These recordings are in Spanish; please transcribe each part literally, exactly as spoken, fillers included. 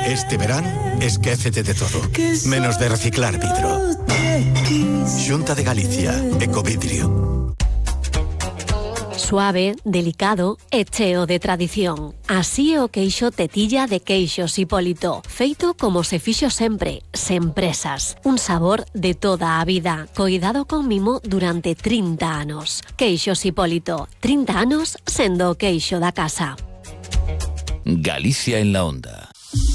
Este verano, esquécete de todo, menos de reciclar vidro. Xunta de Galicia, Ecovidrio. Suave, delicado e cheo de tradición. Así é o queixo Tetilla de Queixos Hipólito, feito como se fixo sempre, sen presas. Un sabor de toda a vida, coidado con mimo durante trinta anos. Queixos Hipólito, trinta anos sendo o queixo da casa. Galicia en la onda.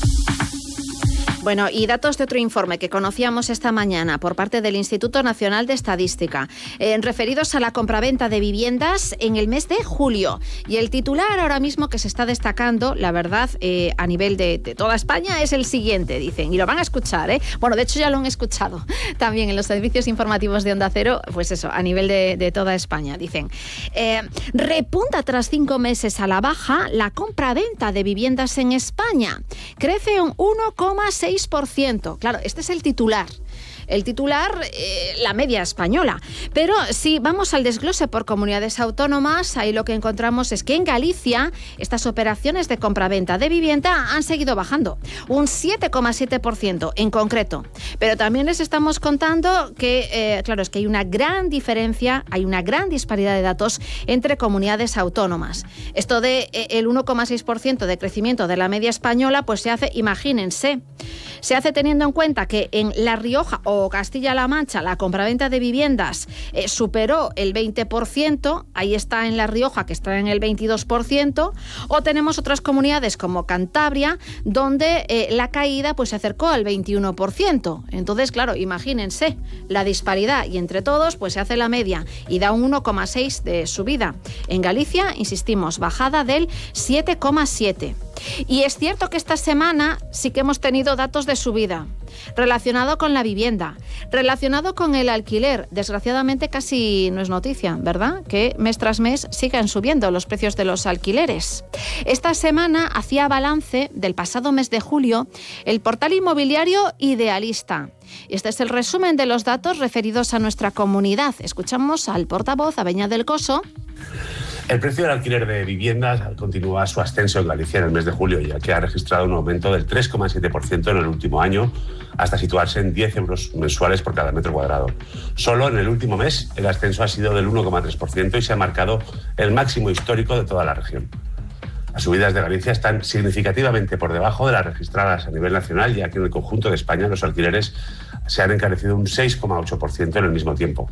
Bueno, y datos de otro informe que conocíamos esta mañana por parte del Instituto Nacional de Estadística, eh, referidos a la compraventa de viviendas en el mes de julio. Y el titular ahora mismo que se está destacando, la verdad, eh, a nivel de, de toda España, es el siguiente, dicen, y lo van a escuchar, ¿eh? Bueno, de hecho ya lo han escuchado también en los servicios informativos de Onda Cero, pues eso, a nivel de, de toda España, dicen. Eh, repunta tras cinco meses a la baja la compraventa de viviendas en España. Crece un uno coma seis por ciento. Claro, este es el titular. El titular, eh, la media española. Pero si vamos al desglose por comunidades autónomas, ahí lo que encontramos es que en Galicia estas operaciones de compraventa de vivienda han seguido bajando, un siete coma siete por ciento en concreto. Pero también les estamos contando que, eh, claro, es que hay una gran diferencia, hay una gran disparidad de datos entre comunidades autónomas. Esto de eh, el uno coma seis por ciento de crecimiento de la media española, pues se hace, imagínense, se hace teniendo en cuenta que en La Rioja o Castilla-La Mancha la compraventa de viviendas eh, superó el veinte por ciento, ahí está en La Rioja que está en el veintidós por ciento, o tenemos otras comunidades como Cantabria donde eh, la caída pues se acercó al veintiuno por ciento. Entonces, claro, imagínense la disparidad y entre todos pues se hace la media y da un uno coma seis de subida. En Galicia, insistimos, bajada del siete coma siete. Y es cierto que esta semana sí que hemos tenido datos de subida relacionado con la vivienda, relacionado con el alquiler. Desgraciadamente casi no es noticia, ¿verdad? Que mes tras mes sigan subiendo los precios de los alquileres. Esta semana hacía balance del pasado mes de julio el portal inmobiliario Idealista. Este es el resumen de los datos referidos a nuestra comunidad. Escuchamos al portavoz, a Beñat del Coso. El precio del alquiler de viviendas continúa su ascenso en Galicia en el mes de julio, ya que ha registrado un aumento del tres coma siete por ciento en el último año, hasta situarse en diez euros mensuales por cada metro cuadrado. Solo en el último mes el ascenso ha sido del uno coma tres por ciento y se ha marcado el máximo histórico de toda la región. Las subidas de Galicia están significativamente por debajo de las registradas a nivel nacional, ya que en el conjunto de España los alquileres se han encarecido un seis coma ocho por ciento en el mismo tiempo.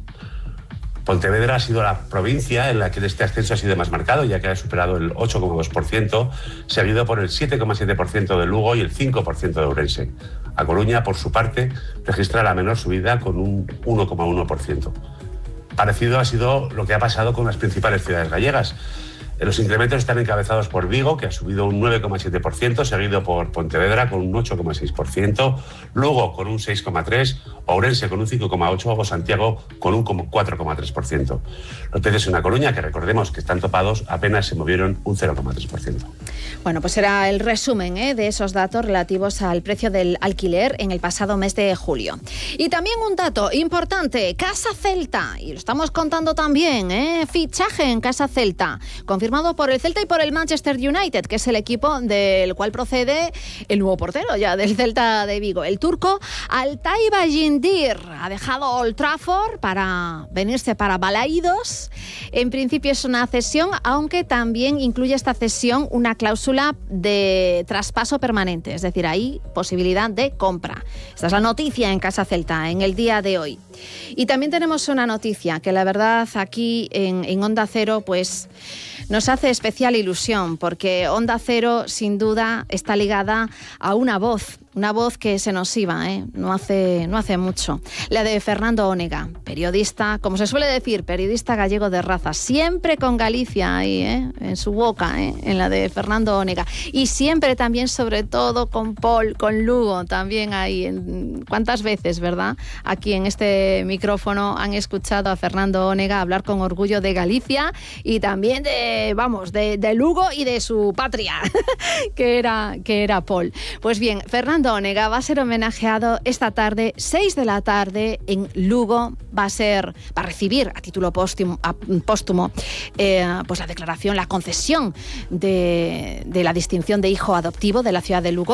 Pontevedra ha sido la provincia en la que este ascenso ha sido más marcado, ya que ha superado el ocho coma dos por ciento, seguido por el siete coma siete por ciento de Lugo y el cinco por ciento de Ourense. A Coruña, por su parte, registra la menor subida con un uno coma uno por ciento. Parecido ha sido lo que ha pasado con las principales ciudades gallegas. Los incrementos están encabezados por Vigo, que ha subido un nueve coma siete por ciento, seguido por Pontevedra con un ocho coma seis por ciento, Lugo con un seis coma tres por ciento, Ourense con un cinco coma ocho por ciento o Santiago con un cuatro coma tres por ciento. Los precios en A Coruña, que recordemos que están topados, apenas se movieron un cero coma tres por ciento. Bueno, pues era el resumen ¿eh? de esos datos relativos al precio del alquiler en el pasado mes de julio. Y también un dato importante, Casa Celta, y lo estamos contando también, ¿eh? fichaje en Casa Celta, confirmado por el Celta y por el Manchester United, que es el equipo del cual procede el nuevo portero ya del Celta de Vigo, el turco Altay Bayindir. Ha dejado Old Trafford para venirse para Balaídos. En principio es una cesión, aunque también incluye esta cesión una cláusula de traspaso permanente, es decir, hay posibilidad de compra. Esta es la noticia en Casa Celta en el día de hoy. Y también tenemos una noticia que la verdad aquí en, en Onda Cero pues nos hace especial ilusión, porque Onda Cero sin duda está ligada a una voz, una voz que se nos iba, ¿eh? no hace, no hace mucho, la de Fernando Onega, periodista, como se suele decir, periodista gallego de raza, siempre con Galicia ahí, ¿eh? en su boca, ¿eh? en la de Fernando Onega, y siempre también, sobre todo, con Paul, con Lugo, también ahí, en, ¿cuántas veces, verdad? Aquí en este micrófono han escuchado a Fernando Onega hablar con orgullo de Galicia y también de, vamos, de, de Lugo y de su patria, que era, que era Paul. Pues bien, Fernando Onega va a ser homenajeado esta tarde, seis de la tarde, en Lugo. Va a ser, va a recibir a título póstumo, a, póstumo eh, pues la declaración, la concesión de, de la distinción de hijo adoptivo de la ciudad de Lugo.